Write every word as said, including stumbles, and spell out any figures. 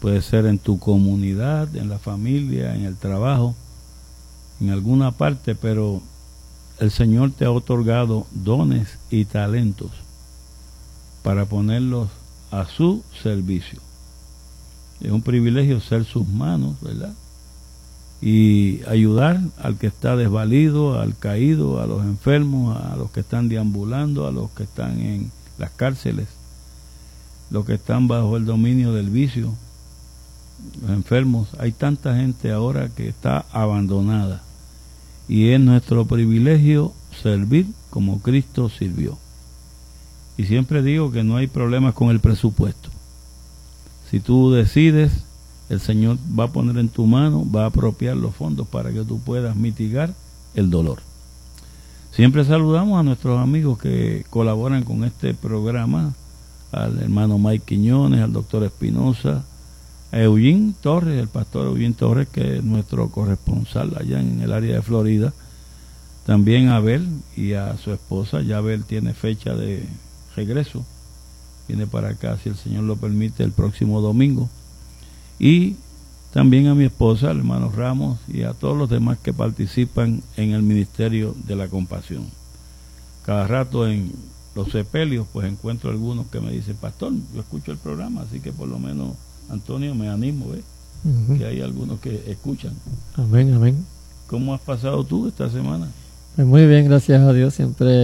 puede ser en tu comunidad, en la familia, en el trabajo, en alguna parte, pero el Señor te ha otorgado dones y talentos para ponerlos a su servicio. Es un privilegio ser sus manos, ¿verdad? Y ayudar al que está desvalido, al caído, a los enfermos, a los que están deambulando, a los que están en las cárceles, los que están bajo el dominio del vicio, los enfermos. Hay tanta gente ahora que está abandonada y es nuestro privilegio servir como Cristo sirvió. Y siempre digo que no hay problemas con el presupuesto. Si tú decides, el Señor va a poner en tu mano, va a apropiar los fondos para que tú puedas mitigar el dolor. Siempre saludamos a nuestros amigos que colaboran con este programa, al hermano Mike Quiñones, al doctor Espinosa, a Eugene Torres, el pastor Eugene Torres, que es nuestro corresponsal allá en el área de Florida, también a Abel y a su esposa. Ya Abel tiene fecha de regreso, viene para acá, si el Señor lo permite, el próximo domingo. Y también a mi esposa, al hermano Ramos, y a todos los demás que participan en el Ministerio de la Compasión. Cada rato en los sepelios, pues encuentro algunos que me dicen: pastor, yo escucho el programa, así que por lo menos, Antonio, me animo, ¿ves? Uh-huh. Que hay algunos que escuchan. Amén, amén. ¿Cómo has pasado tú esta semana? Pues muy bien, gracias a Dios, siempre